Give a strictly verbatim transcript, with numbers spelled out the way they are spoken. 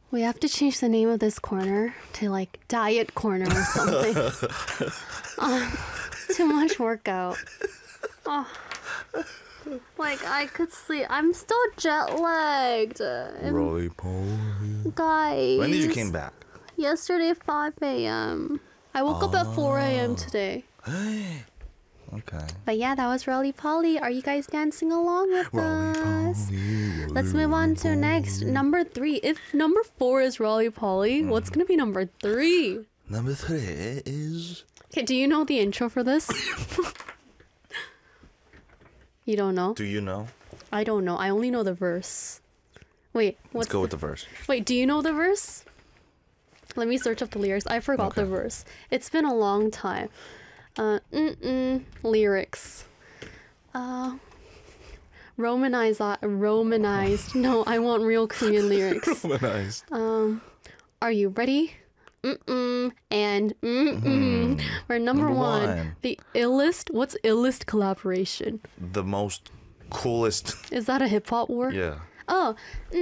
We have to change the name of this corner to like Diet Corner or something. uh, too much workout. Oh. Like, I could sleep. I'm still jet lagged. Roly poly. Guys. When did you came back? Yesterday, five a.m. I woke oh. up at four a.m. today. Okay. But yeah, that was Roly Poly. Are you guys dancing along with Roly us? Poly, Let's move on to next. Number three. If number four is Roly Poly, mm. what's going to be number three? Number three is... Okay, do you know the intro for this? You don't know? Do you know? I don't know. I only know the verse. Wait. What's Let's go the... with the verse. Wait, do you know the verse? Let me search up the lyrics. I forgot okay. the verse. It's been a long time. Uh, mm-mm, lyrics. Uh, Romanized, Romanized. No, I want real Korean lyrics. Romanized. Um, are you ready? Mm-mm, and mm-mm. Mm. We're number, number one, one. The illest, what's illest collaboration? The most coolest. Is that a hip-hop word? Yeah. Oh.